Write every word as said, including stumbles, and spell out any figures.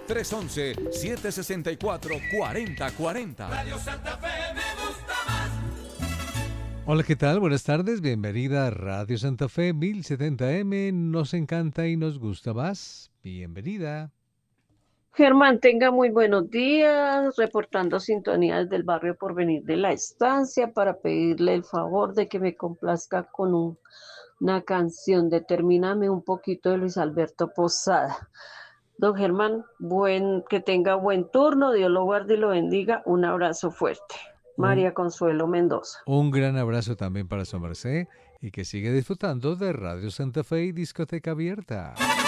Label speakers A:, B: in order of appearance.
A: tres once, siete sesenta y cuatro, cuarenta cuarenta.
B: Radio Santa Fe me gusta más.
C: Hola, ¿qué tal? Buenas tardes, bienvenida a Radio Santa Fe mil setenta eme, nos encanta y nos gusta más. Bienvenida.
D: Germán, tenga muy buenos días, reportando sintonía desde el barrio Porvenir de la Estancia para pedirle el favor de que me complazca con un- una canción. Determíname un poquito de Luis Alberto Posada. Don Germán, buen, que tenga buen turno, Dios lo guarde y lo bendiga. Un abrazo fuerte.
C: Un,
D: María Consuelo Mendoza.
C: un gran abrazo también para su merced y que siga disfrutando de Radio Santa Fe y Discoteca Abierta.